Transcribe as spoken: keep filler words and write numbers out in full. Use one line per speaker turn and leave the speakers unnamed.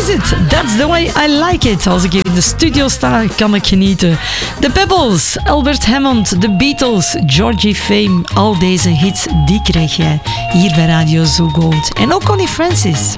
is it. That's the way I like it. Als ik hier in de studio sta, kan ik genieten. The Pebbles, Albert Hammond, The Beatles, Georgie Fame. Al deze hits, die krijg jij hier bij Radio Zoo Gold. En ook Connie Francis.